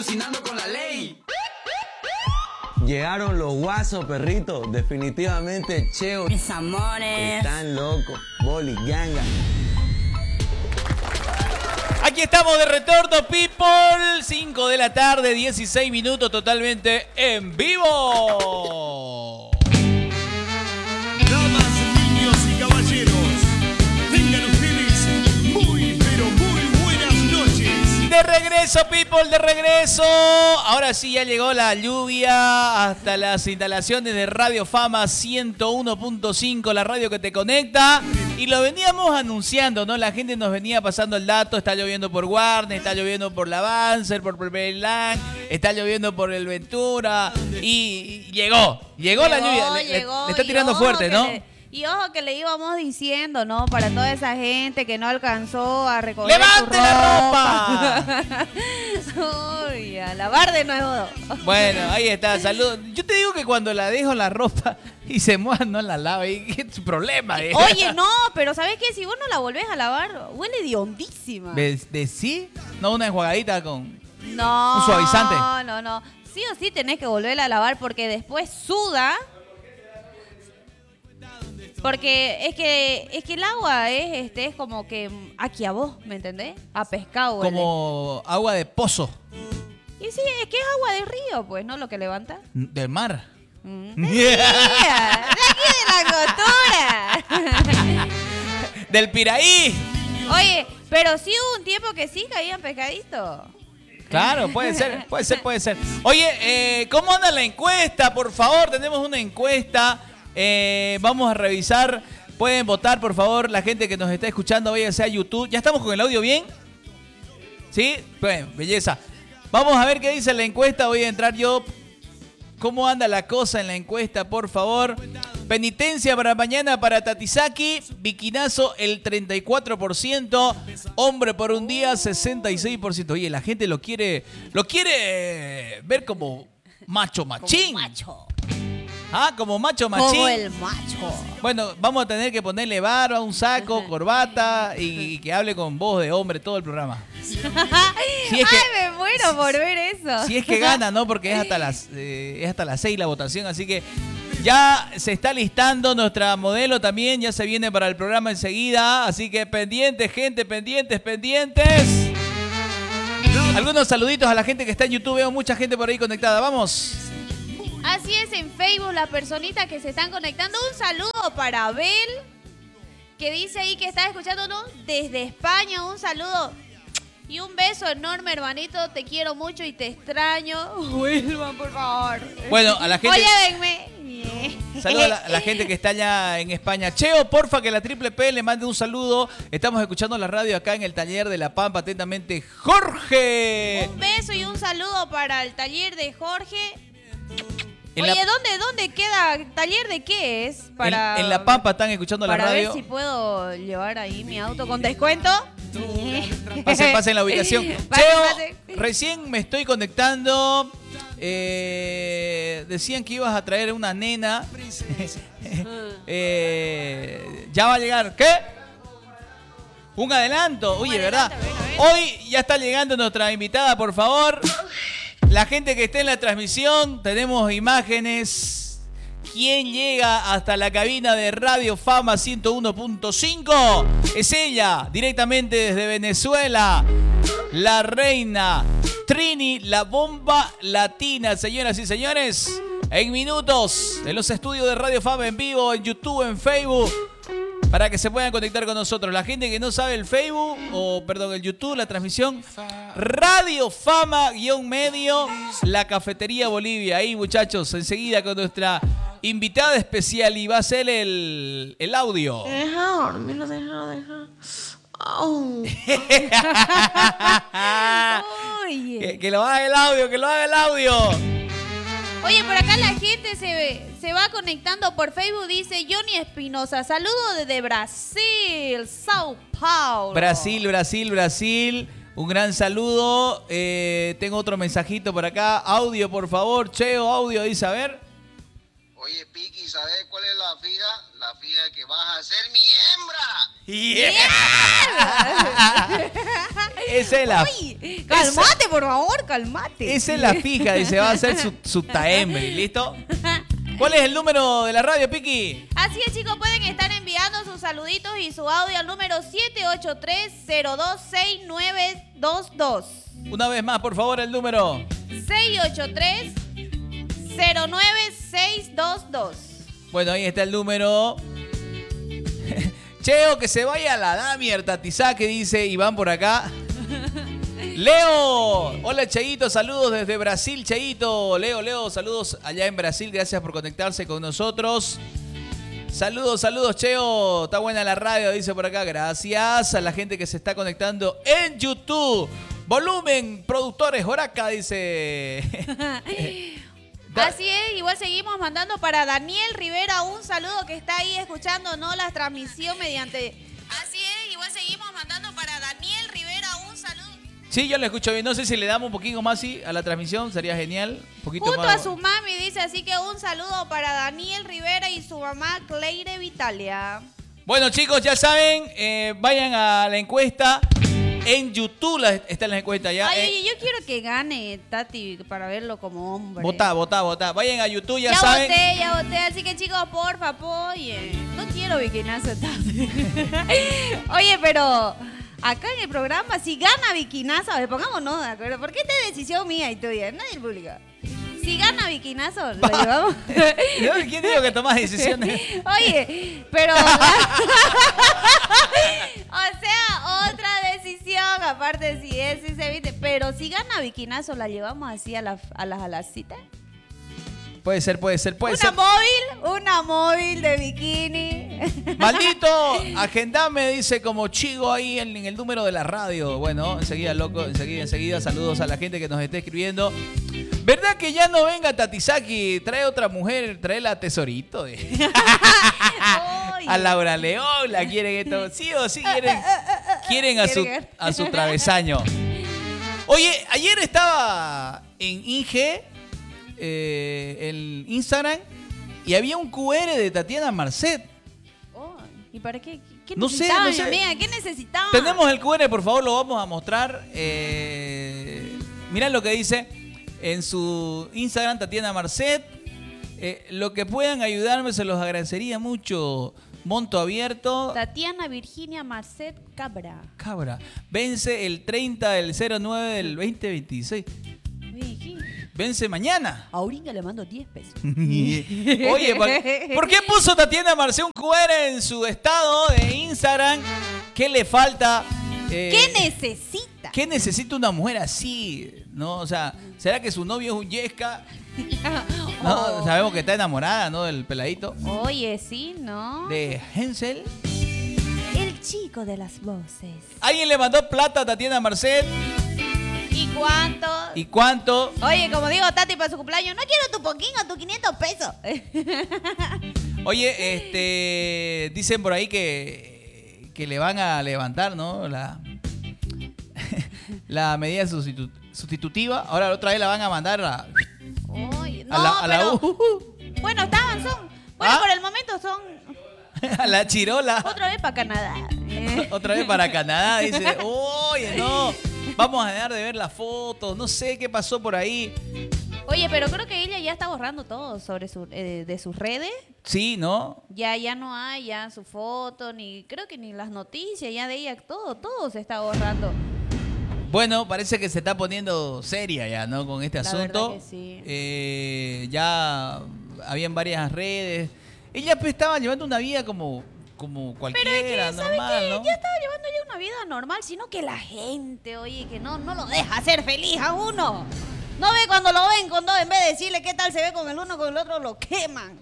alucinando con la ley. Llegaron los guasos, perritos. Definitivamente, Cheo. Mis amores. Están locos. Boli, ganga. Aquí estamos de retorno, people. 5 de la tarde, 16 minutos, totalmente en vivo. Damas, niños y caballeros, tengan ustedes muy, pero muy buenas noches. De regreso, people, de regreso. Ahora sí, ya llegó la lluvia hasta las instalaciones de Radio Fama 101.5, la radio que te conecta. Y lo veníamos anunciando, ¿no? La gente nos venía pasando el dato. Está lloviendo por Warner, está lloviendo por la Banzer, por Pelán, está lloviendo por el Ventura. Y llegó la lluvia. Le está tirando fuerte, ¿no? Y ojo que le íbamos diciendo, ¿no? Para toda esa gente que no alcanzó a recoger ¡levante su la ropa! Uy, a lavar de nuevo. Bueno, ahí está, saludos. Yo te digo que cuando la dejo la ropa y se moja, no la lava. ¿Y qué es tu problema? Oye, no, pero ¿sabes qué? Si vos no la volvés a lavar, huele de hondísima. ¿De sí? No, una enjuagadita con No. un suavizante. No. Sí o sí tenés que volverla a lavar porque después suda. Porque es que el agua es como que aquí a vos, ¿me entendés? A pescado. Huele. Como agua de pozo. Y sí, es que es agua de río, pues, ¿no? Lo que levanta. Del mar. De aquí de la costura. Del Piraí. Oye, pero sí hubo un tiempo que sí caían pescaditos. Claro, puede ser. Oye, ¿cómo anda la encuesta? Por favor, tenemos una encuesta. Vamos a revisar. Pueden votar, por favor, la gente que nos está escuchando, vaya sea YouTube. ¿Ya estamos con el audio bien? ¿Sí? Bueno, belleza. Vamos a ver qué dice la encuesta. Voy a entrar yo. ¿Cómo anda la cosa en la encuesta, por favor? Penitencia para mañana para Tatizaki. Bikinazo el 34%. Hombre por un día 66%. Oye, la gente lo quiere ver como macho machín. Como macho. Ah, como macho machín. Como el macho. Bueno, vamos a tener que ponerle barba, un saco, corbata y que hable con voz de hombre todo el programa. Ay, me muero por ver eso. Si es que gana, ¿no? Porque es hasta las 6 la votación, así que ya se está listando nuestra modelo también, ya se viene para el programa enseguida, así que pendientes, gente, pendientes. Algunos saluditos a la gente que está en YouTube, veo mucha gente por ahí conectada, vamos. Así es, en Facebook, las personitas que se están conectando. Un saludo para Abel, que dice ahí que está escuchándonos desde España. Un saludo y un beso enorme, hermanito. Te quiero mucho y te extraño. Vuelvan, por favor. Bueno, a la gente... Oye, venme. Saludos a la gente que está allá en España. Cheo, porfa, que la Triple P le mande un saludo. Estamos escuchando la radio acá en el taller de La Pampa. Atentamente, Jorge. Un beso y un saludo para el taller de Jorge. Oye, ¿dónde queda? ¿Taller de qué es? En La Pampa están escuchando la radio. Para ver si puedo llevar ahí mi auto con descuento. Pasen la ubicación. Pase. Recién me estoy conectando. Decían que ibas a traer una nena. Ya va a llegar. ¿Qué? Un adelanto. Oye, ¿verdad? Hoy ya está llegando nuestra invitada, por favor. La gente que esté en la transmisión, tenemos imágenes. ¿Quién llega hasta la cabina de Radio Fama 101.5? Es ella, directamente desde Venezuela. La reina Trini, la bomba latina. Señoras y señores, en minutos, en los estudios de Radio Fama en vivo, en YouTube, en Facebook, para que se puedan conectar con nosotros. La gente que no sabe el Facebook, el YouTube, la transmisión, Radio Fama-medio, la Cafetería Bolivia. Ahí, muchachos, enseguida con nuestra invitada especial y va a ser el audio. Deja dormir, deja. Oh. Que lo haga el audio. Oye, por acá la gente se va conectando por Facebook. Dice Johnny Espinosa. Saludo desde Brasil, Sao Paulo. Brasil. Un gran saludo. Tengo otro mensajito por acá. Audio, por favor. Cheo, audio. Dice, a ver. Oye, Piqui, ¿sabes cuál es la fija? La fija que vas a ser mi hembra. Esa es la... Uy, calmate, por favor, calmate. Esa es la fija, dice, va a ser su taembre, ¿listo? ¿Cuál es el número de la radio, Piqui? Así es, chicos, pueden estar enviando sus saluditos y su audio al número 783-026922. Una vez más, por favor, el número. 683-09622. Bueno, ahí está el número. Cheo, que se vaya a la Damier Tatizá, que dice Iván por acá. Leo, hola Cheito, saludos desde Brasil, Cheito. Leo, saludos allá en Brasil, gracias por conectarse con nosotros. Saludos, Cheo, está buena la radio, dice por acá. Gracias a la gente que se está conectando en YouTube. Volumen, productores, Horaca, dice. Así es, igual seguimos mandando para Daniel Rivera un saludo que está ahí escuchando, ¿no? La transmisión mediante... Así es, igual seguimos mandando para Daniel Rivera un saludo. Sí, yo lo escucho bien. No sé si le damos un poquito más a la transmisión, sería genial. Un poquito Junto más. a su mami, dice, así que un saludo para Daniel Rivera y su mamá Cleire Vitalia. Bueno, chicos, ya saben, vayan a la encuesta. En YouTube está la encuesta ya. Ay, oye, yo quiero que gane Tati para verlo como hombre. Votá. Vayan a YouTube, ya Ya saben. voté. Así que, chicos, porfa, apoyen. No quiero bikinazo, Tati. Oye, pero acá en el programa, si gana bikinazo, a ver, pongámonos de acuerdo. Porque esta es decisión mía y tuya, no del público. Si gana bikinazo, lo llevamos. ¿Quién dijo que tomás decisiones? Oye, pero... o sea, otra decisión, aparte si es, si se viste. Pero si gana bikinazo, la llevamos así a la cita. Puede ser. Una móvil de bikini. Maldito, agendame, dice como chigo ahí en el número de la radio. Bueno, enseguida, saludos a la gente que nos esté escribiendo. ¿Verdad que ya no venga Tatizaki? Trae otra mujer, trae la Tesorito. A Laura León la quieren esto. Sí o sí quieren a su travesaño. Oye, ayer estaba en Inge, el Instagram, y había un QR de Tatiana Marcet. Oh, ¿y para qué? ¿Qué No sé, necesitaban, no sé. amiga? ¿Qué necesitaban? Tenemos el QR, por favor, lo vamos a mostrar. Mirá lo que dice en su Instagram, Tatiana Marcet. Lo que puedan ayudarme se los agradecería mucho. Monto abierto. Tatiana Virginia Marcet Cabra. Vence el 30 del 09 del 2026. Oye, ¿qué? Vence mañana. A Auringa le mando 10 pesos. Oye, ¿por qué puso Tatiana Marcet un QR en su estado de Instagram? ¿Qué le falta? ¿Qué necesita? ¿Qué necesita una mujer así? ¿No? O sea, ¿será que su novio es un yesca? No, sabemos que está enamorada, ¿no? Del peladito. Oye, sí, ¿no? De Hensel. El chico de las voces. ¿Alguien le mandó plata a Tatiana Marcet? ¿Y cuánto? ¿Y cuánto? Oye, como digo, Tati, para su cumpleaños, no quiero tu poquín o tu 500 pesos. Oye, dicen por ahí que le van a levantar, ¿no? La medida sustitutiva. Ahora la otra vez la van a mandar Oye, no, a la pero... U. Bueno, son... Bueno, ¿Ah? por el momento son... A la chirola. Otra vez para Canadá. Otra vez para Canadá. Dice, oye, no. Vamos a dejar de ver las fotos. No sé qué pasó por ahí. Oye, pero creo que ella ya está borrando todo sobre de sus redes. Sí, ¿no? Ya no hay ya su foto, creo que ni las noticias ya de ella, todo se está borrando. Bueno, parece que se está poniendo seria ya, ¿no? Con este asunto. La verdad que sí. Ya habían varias redes. Ella pues, estaba llevando una vida como cualquiera, Pero es que, ¿sabe normal, qué? ¿no? Ya estaba llevando ya una vida normal, sino que la gente, oye, que no lo deja ser feliz a uno. No ve cuando lo ven con dos, en vez de decirle qué tal se ve con el uno, con el otro, lo queman.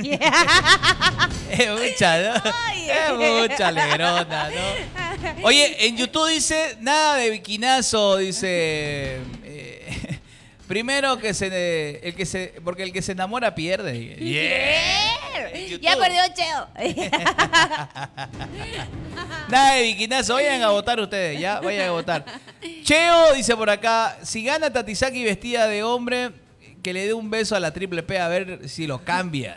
Es mucha, ¿no? Ay. Es mucha alegrona, ¿no? Oye, en YouTube dice, nada de bikinazo, dice... primero porque el que se enamora pierde. Ya perdió Cheo. Nada de bikinazo, vayan a votar ustedes, ya, vayan a votar. Cheo dice por acá, si gana Tatizaki vestida de hombre, que le dé un beso a la Triple P a ver si lo cambia.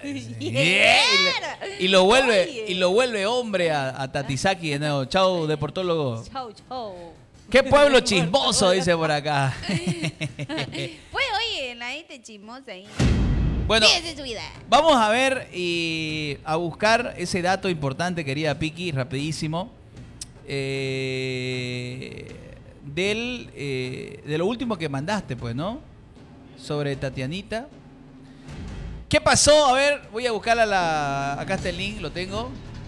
Y lo vuelve hombre a Tatisaki de nuevo. Chau, deportólogo. Chau, chau. Qué pueblo chismoso, dice por acá. Pues oye, la gente chismosa ahí. Bueno, Fíjese su vida. vamos a ver y a buscar ese dato importante, querida Piki, rapidísimo. De lo último que mandaste, pues, ¿no? Sobre Tatianita. ¿Qué pasó? A ver, voy a buscarla. Acá está el link, lo tengo.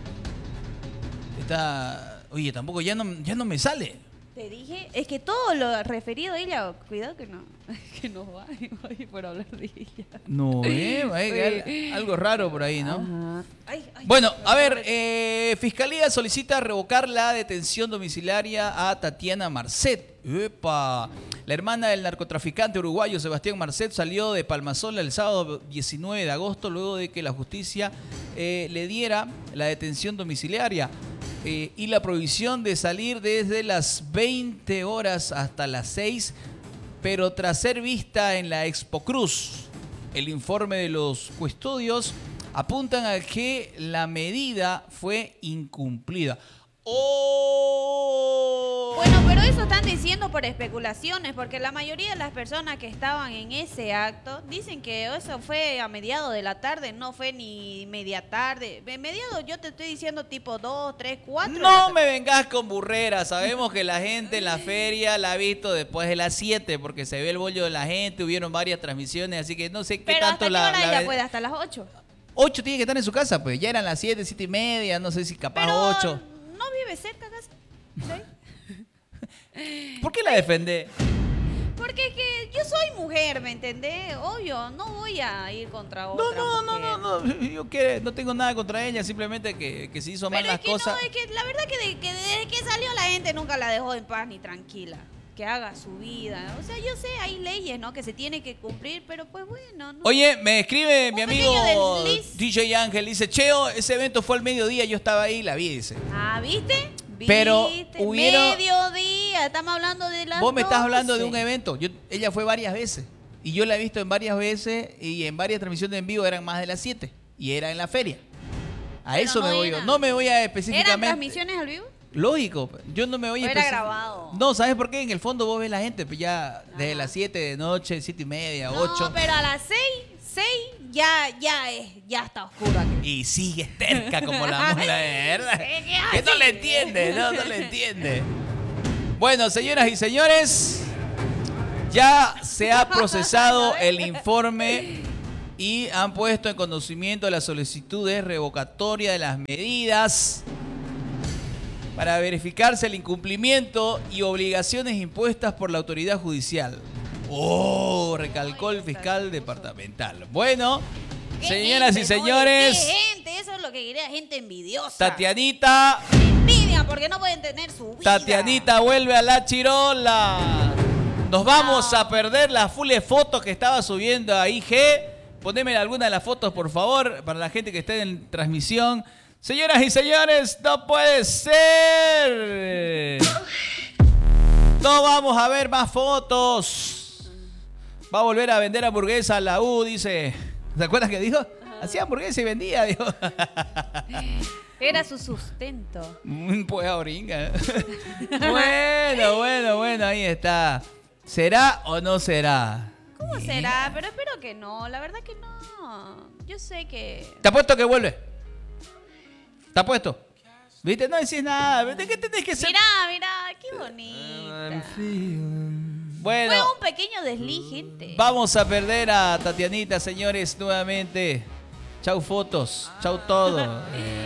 Está... Oye, tampoco, ya no me sale. Te dije, es que todo lo referido a ella, cuidado que no va a ir por hablar de ella. No, hay algo raro por ahí, ¿no? Ajá. Ay, Bueno, a ver, Fiscalía solicita revocar la detención domiciliaria a Tatiana Marcet. ¡Epa! La hermana del narcotraficante uruguayo Sebastián Marcet salió de Palmasola el sábado 19 de agosto luego de que la justicia le diera la detención domiciliaria y la prohibición de salir desde las 20 horas hasta las 6, pero tras ser vista en la Expo Cruz. El informe de los custodios apuntan a que la medida fue incumplida. ¡Oh! Bueno, pero eso están diciendo por especulaciones, porque la mayoría de las personas que estaban en ese acto dicen que eso fue a mediados de la tarde, no fue ni media tarde. Mediados yo te estoy diciendo tipo 2, 3, 4. No me vengas con burreras. Sabemos que la gente en la feria la ha visto después de las 7 porque se ve el bollo de la gente, hubieron varias transmisiones, así que no sé qué pero tanto ¿hasta qué hora la ella puede? ¿Hasta las 8? 8 tiene que estar en su casa, pues ya eran las 7, 7 y media, no sé si capaz Pero 8. no vive cerca casi. ¿Sí? ¿Por qué la defendés? Porque es que yo soy mujer, ¿me entendés? Obvio, no voy a ir contra otra mujer. No. Yo que no tengo nada contra ella, simplemente que se hizo mal Pero las es que cosas. no, es que la verdad que desde que salió la gente nunca la dejó en paz ni tranquila. Que haga su vida. O sea, yo sé, hay leyes, ¿no? Que se tiene que cumplir, pero pues bueno, ¿no? Oye, me escribe mi Un amigo pequeño desliz. DJ Ángel, dice, Cheo, ese evento fue al mediodía, yo estaba ahí, la vi, dice. Ah, ¿viste? Pero ¿Viste? hubieron- Mediodía, estamos hablando de las Vos me estás hablando de 12. un evento. Ella fue varias veces. Y yo la he visto en varias veces y en varias transmisiones en vivo eran más de las 7. Y era en la feria. A Pero eso no me voy yo. era. No me voy a ¿Eran específicamente. transmisiones al vivo? Lógico. Yo no me voy a ¿O era grabado? No, ¿sabes por qué? En el fondo vos ves la gente, pues ya desde las 7 de noche, 7 y media, 8. No, pero a las 6 ya está oscuro aquí. Y sigue terca como la mula de verdad. Que no le entiende, no le entiende. Bueno, señoras y señores, ya se ha procesado el informe y han puesto en conocimiento la solicitud de revocatoria de las medidas para verificarse el incumplimiento y obligaciones impuestas por la autoridad judicial. Oh, recalcó el fiscal departamental. Bueno, ¿Qué señoras gente, y señores, ¿Qué gente? Eso es lo que quería gente envidiosa. Tatianita, Envidia porque no pueden tener su vida. Tatianita vuelve a la chirola. Nos vamos a perder las full fotos que estaba subiendo a IG. Poneme alguna de las fotos, por favor, para la gente que esté en transmisión. Señoras y señores, no puede ser. No vamos a ver más fotos. Va a volver a vender hamburguesa a la U, dice. ¿Se acuerdan que dijo? Hacía hamburguesa y vendía, dijo. Era su sustento. Pues oringa. Bueno, ahí está. ¿Será o no será? ¿Cómo será? Pero espero que no. La verdad que no. Yo sé que... Te apuesto que vuelve. ¿Te apuesto? ¿Viste? No decís nada. ¿De qué tenés que ser? Mirá, qué bonita. Bueno, Fue un pequeño desliz, gente. vamos a perder a Tatianita, señores, nuevamente. Chau fotos, chau todo.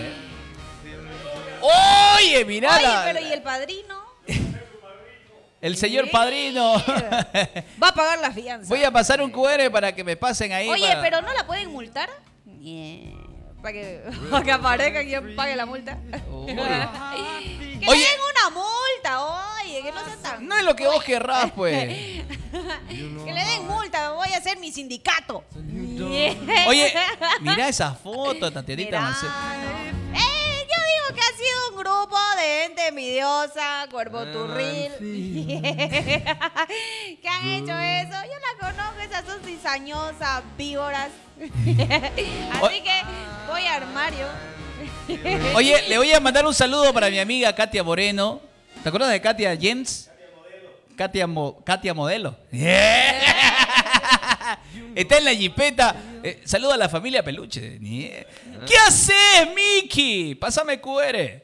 Oye, mirá Oye, la- pero ¿y el padrino? el señor padrino. Va a pagar la fianza. Voy a pasar un QR para que me pasen ahí. Oye, para- pero ¿no la pueden multar? Para que aparezca quien pague la multa. Uy. Que Oye. le den una multa, oye, que no sea tan... No es lo que vos querrás, pues. Que le den multa, voy a hacer mi sindicato. Oye, mirá esa foto, Tatianita Mirá, Marcet. no. Yo digo que ha sido un grupo de gente envidiosa, cuerpo turril, que han hecho eso. Yo la conozco, esa chicas son cizañosas, víboras. Así que voy a armario. Oye, le voy a mandar un saludo para mi amiga Katia Moreno. ¿Te acuerdas de Katia Jens? Katia Modelo. Está en la jipeta. Saluda a la familia Peluche. ¿Qué haces, Miki? Pásame QR.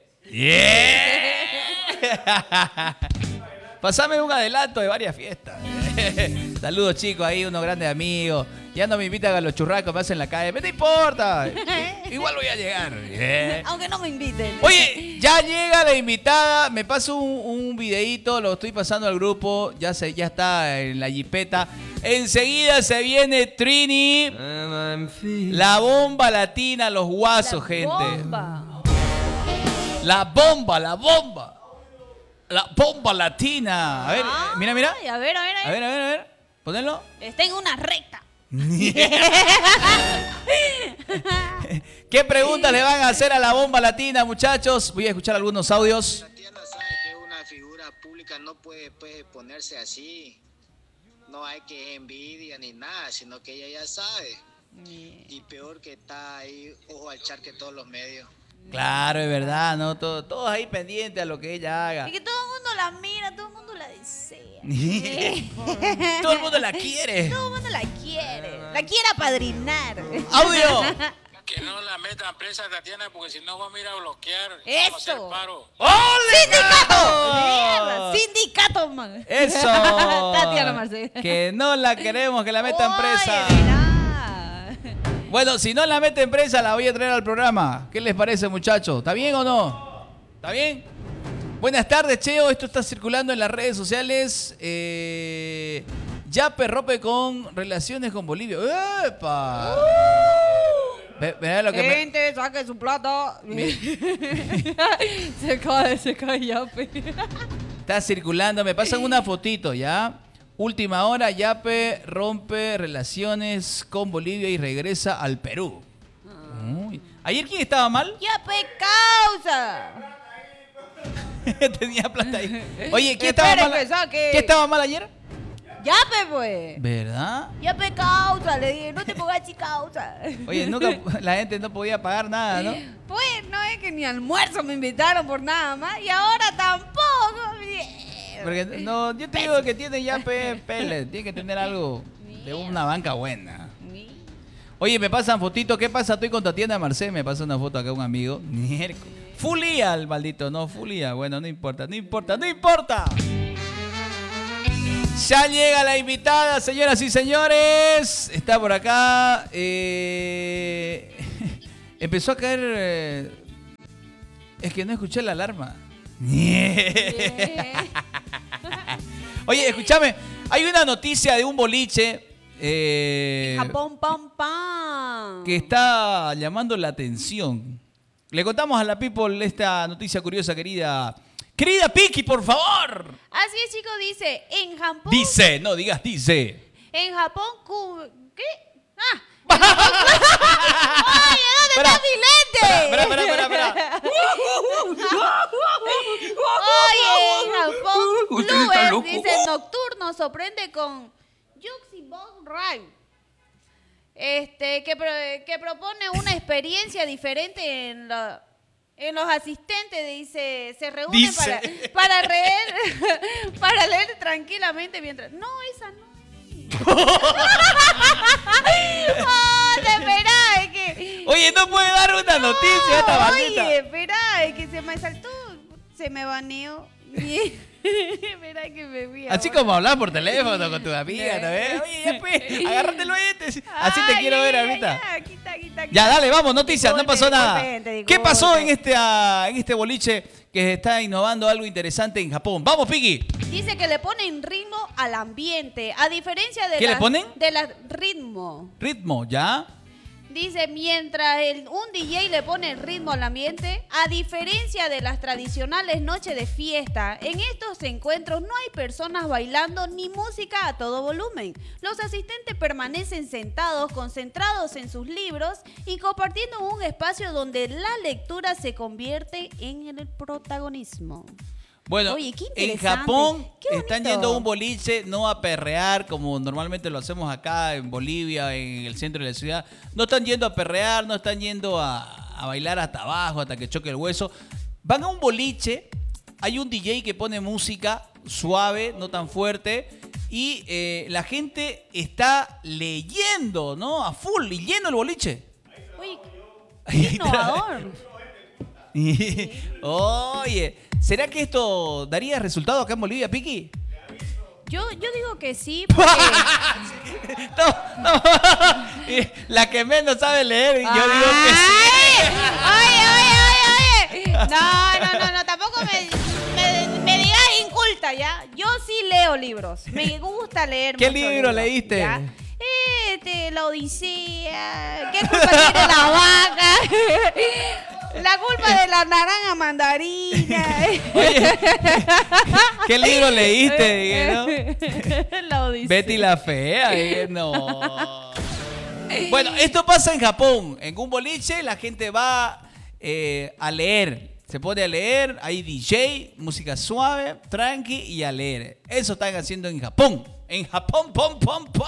Pasame un adelanto de varias fiestas. Saludos, chicos, ahí unos grandes amigos. Ya no me invitan a los churrascos, me hacen en la calle. ¿Me te importa? Igual voy a llegar. Aunque no me inviten. Oye, ya llega la invitada. Me paso un videíto, lo estoy pasando al grupo. Ya está en la jipeta. Enseguida se viene Trini. La bomba latina, los guasos, gente. Bomba. La bomba. La bomba latina. A ver, mira. Ay, a ver. A ver. Ponelo. Está en una recta. ¿Qué preguntas le van a hacer a la bomba latina, muchachos? Voy a escuchar algunos audios. Tatiana sabe que una figura pública no puede ponerse así. No hay que envidia ni nada, sino que ella ya sabe. Y peor que está ahí, ojo al charque todos los medios. Claro, es verdad, ¿no? Todos ahí pendientes a lo que ella haga. Y que todo el mundo la mira, todo el mundo la desea. Todo el mundo la quiere. Todo el mundo la quiere. La quiere apadrinar. ¡Audio! Que no la metan presa, Tatiana, porque si no vamos a ir a bloquear. Eso. Vamos a hacer paro. ¡Sindicato! ¡Mierda! ¡Sindicato, man! ¡Eso! Tatiana Marcela. Que no la queremos, que la metan Oye, presa. mirá. Bueno, si no la meten presa, la voy a traer al programa. ¿Qué les parece, muchachos? ¿Está bien o no? ¿Está bien? Buenas tardes, Cheo. Esto está circulando en las redes sociales. Yape rompe con relaciones con Bolivia. ¡Epa! Mirá lo que Gente, saque su plata. se cae Yape. está circulando. Me pasan una fotito, ¿ya? Última hora, Yape rompe relaciones con Bolivia y regresa al Perú. Uy. ¿Ayer quién estaba mal? Yape causa. Tenía plata ahí. Oye, ¿quién Espere estaba mal? que saque. ¿Qué estaba mal ayer? Yape, pues. ¿Verdad? Yape causa, le dije. No te pongas así causa. Oye, nunca la gente no podía pagar nada, ¿no? Pues no es que ni almuerzo me invitaron por nada más. Y ahora tampoco. Porque no, yo te digo que tiene Yape Pele, tiene que tener algo de una banca buena. Oye, me pasan fotitos. ¿Qué pasa? Estoy con Tatiana Marcé. Me pasa una foto acá un amigo. Fulía el maldito, no, Fulía. Bueno, no importa. Ya llega la invitada, señoras y señores. Está por acá. Empezó a caer. Es que no escuché la alarma. Oye, escúchame. Hay una noticia de un boliche. Japón, pam, pam. Que está llamando la atención. Le contamos a la people esta noticia curiosa, querida Piki, por favor. Así es, chicos, dice, en Japón... Dice, no digas dice. En Japón... ¿Qué? ¡Ah! ¡Oye, ¿dónde está mi lente? Espera. Oye, en Japón, clubes, dice, nocturno, sorprende con Yuxibon Ride. Que propone una experiencia diferente en los asistentes, dice, se reúnen para leer tranquilamente mientras... No, esa no. Te esperá, es que... Oye, no puede dar una noticia esta maldita. Oye, espera, es que se me saltó, se me baneó. Espera que me vi. Así ahora. como hablar por teléfono con tu amiga, ¿no ves? Oye, ya pues, agárratelo este. Así te Ay, quiero ver ya, ahorita. ya, aquí está. Ya, dale, vamos, noticias, no pasó nada. Disculpe. ¿Qué pasó en este boliche que está innovando algo interesante en Japón? Vamos, Piki. Dice que le ponen ritmo al ambiente, a diferencia de ¿Qué le ponen? De la ritmo. Ritmo, ¿ya? Dice, mientras un DJ le pone el ritmo al ambiente, a diferencia de las tradicionales noches de fiesta, en estos encuentros no hay personas bailando ni música a todo volumen. Los asistentes permanecen sentados, concentrados en sus libros y compartiendo un espacio donde la lectura se convierte en el protagonismo. Bueno, Oye, qué en interesante. Japón Qué están bonito. yendo a un boliche, no a perrear como normalmente lo hacemos acá en Bolivia, en el centro de la ciudad. No están yendo a perrear, no están yendo a bailar hasta abajo, hasta que choque el hueso. Van a un boliche, hay un DJ que pone música suave, no tan fuerte, y la gente está leyendo, ¿no? A full, y lleno el boliche. Oye, Ahí qué innovador. Oye, ¿será que esto daría resultado acá en Bolivia, Piki? Yo digo que sí, porque... No. La que menos sabe leer, yo digo que sí. Oye. No, tampoco me digas inculta, ¿ya? Yo sí leo libros. Me gusta leer ¿Qué muchos libro libros, leíste? ¿ya? La Odisea. ¿Qué culpa tiene la vaca? La culpa de la naranja mandarina. Oye, ¿qué libro leíste? Dije, ¿no? La Odisea. Betty la Fea. Dije, no. Bueno, esto pasa en Japón. En un boliche la gente va a leer. Se pone a leer, hay DJ, música suave, tranqui y a leer. Eso están haciendo en Japón. En Japón, pom.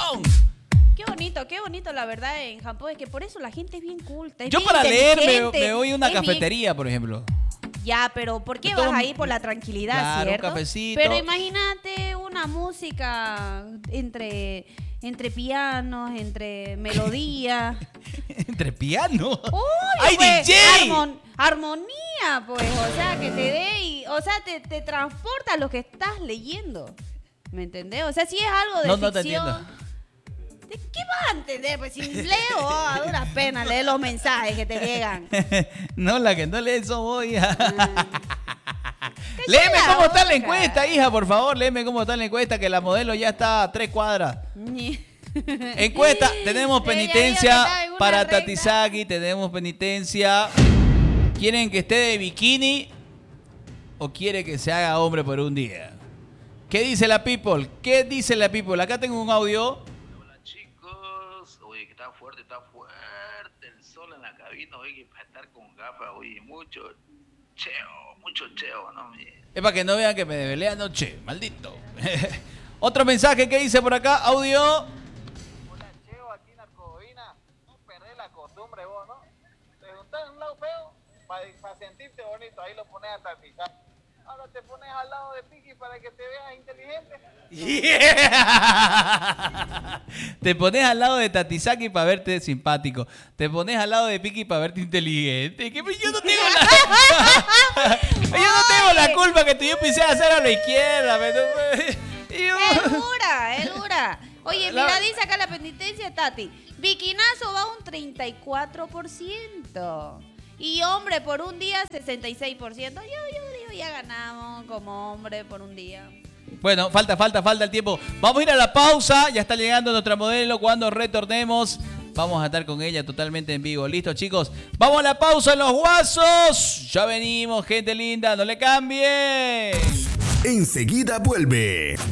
Qué bonito la verdad en Japón. Es que por eso la gente es bien culta. Es Yo bien para leer inteligente, me voy a una es bien- cafetería, por ejemplo. Ya, pero ¿por qué Me vas tomo- a ir por la tranquilidad, Claro, un cierto? cafecito. Pero imagínate una música entre pianos, entre melodía. Entre piano. Uy, ¡Ay, pues, DJ! armonía, pues, o sea, que te dé o sea, te transporta a lo que estás leyendo. ¿Me entendés? O sea, si es algo de No te ficción. entiendo. ¿De qué vas a entender? Pues si leo, a duras penas, lee los mensajes que te llegan. No, la que no lee eso voy a... Cállate Léeme la cómo está la boca. encuesta, hija, por favor. Léeme cómo está la encuesta, que la modelo ya está a 3 cuadras. Encuesta, tenemos Ella dijo que penitencia estaba en una para recta. Tatisaki, tenemos penitencia. ¿Quieren que esté de bikini o quiere que se haga hombre por un día? ¿Qué dice la people? ¿Qué dice la people? Acá tengo un audio. Hola chicos, oye que está fuerte el sol en la cabina, oye que para estar con gafas, oye, mucho cheo, ¿no? Es para que no vean que me desvelé anoche, maldito. Otro mensaje que dice por acá, audio. Hola, Cheo, aquí en Arcovina. No perdés la costumbre vos, ¿no? Te juntás en un lado feo para sentirte bonito. Ahí lo pones a tapizar. Ahora te pones al lado de Piki para que te veas inteligente. Yeah. Te pones al lado de Tatisaki para verte simpático. Te pones al lado de Piki para verte inteligente. Que yo no tengo la culpa que yo empecé a hacer a la izquierda. Es dura. Oye, mira, dice acá la penitencia, Tati. Bikinazo va un 34%. Y hombre por un día, 66%. Yo digo, ya ganamos como hombre por un día. Bueno, falta el tiempo. Vamos a ir a la pausa. Ya está llegando nuestra modelo. Cuando retornemos, vamos a estar con ella totalmente en vivo. ¿Listo, chicos? Vamos a la pausa en los guasos. Ya venimos, gente linda. No le cambien. Enseguida vuelve